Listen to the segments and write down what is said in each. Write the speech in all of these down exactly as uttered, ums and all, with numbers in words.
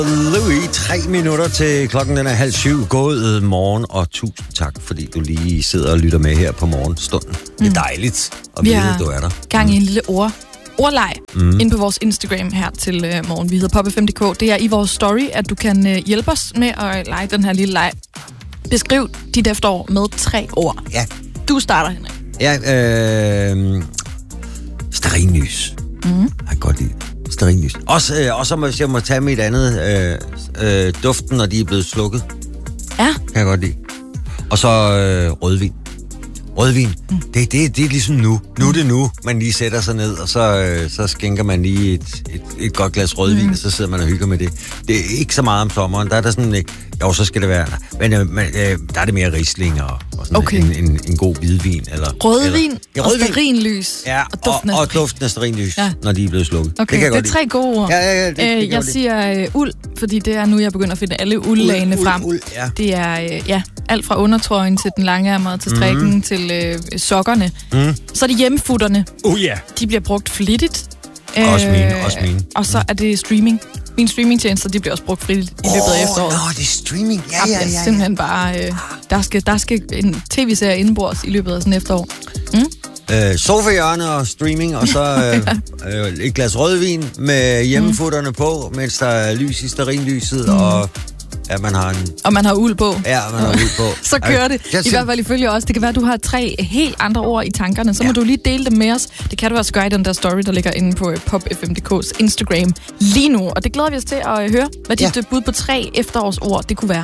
Louis, tre minutter til klokken den er halv syv. God morgen, og tusind tak, fordi du lige sidder og lytter med her på morgenstunden. Mm. Det er dejligt at vide, at du er der. Gang i en lille ord. Ordleg mm. inde på vores Instagram her til øh, morgen. Vi hedder pop f m punktum d k. Det er i vores story, at du kan øh, hjælpe os med at lege den her lille leg. Beskriv dit efterår med tre ord. Ja. Du starter, Henrik. Ja, øh... stearinlys. Mm. Jeg kan godt lide stearinlys. Også, øh, også om jeg må tage mit andet øh, øh, duften, når de er blevet slukket. Ja. Kan jeg godt lide. Og så øh, rødvin. Rødvin, mm. det, det, det er ligesom nu. Nu er det nu, man lige sætter sig ned, og så, øh, så skænker man lige et, et, et godt glas rødvin, mm. og så sidder man og hygger med det. Det er ikke så meget om sommeren. Der er der sådan ikke... Jo, så skal det være... Men øh, øh, der er det mere Riesling og, og sådan okay. en, en, en god hvidvin. Eller, rødvin, eller, ja, rødvin og stearinlys. Ja, og duften af, og, og duften af stearinlys, ja. Når de er blevet slukket. Okay, det, det er tre gode ord. Ja, ja, ja, det, det øh, jeg siger øh, uld, fordi det er nu, jeg begynder at finde alle uldlagene uld, frem. Uld, ja. Det er øh, ja, alt fra undertrøjen til den langærmede, til strikken, mm. til øh, sokkerne. Mm. Så er det hjemmefutterne. Uh, yeah. De bliver brugt flittigt. Også mine, også mine. Og så er det streaming. Mine streamingtjenester, de bliver også brugt flittigt i løbet af efteråret. Åh, det er streaming. Ja, ja, ja. Det er simpelthen bare... Øh, der, skal, der skal en tv-serie indenbords i løbet af sådan et efterår. Mm? Øh, sofahjørne og streaming, og så øh, øh, et glas rødvin med hjemmefutterne mm. på, mens der er lys i stearinlyset, mm. og... Ja, man har en... Og man har uld på. Ja, man har uld på. Så kører det. I hvert fald ifølge os. Det kan være, at du har tre helt andre ord i tankerne. Så må ja. du lige dele dem med os. Det kan du også gøre i den der story, der ligger inde på pop f m punktum d k's Instagram lige nu. Og det glæder vi os til at høre, hvad dit ja. bud på tre efterårsord det kunne være.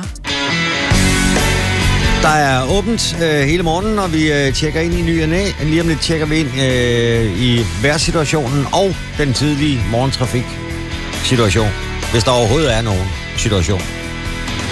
Der er åbent øh, hele morgenen, og vi øh, tjekker ind i ny og næ. Lige om lidt tjekker vi ind øh, i vejrsituationen og den tidlige morgentrafik-situation. Hvis der overhovedet er nogen situation.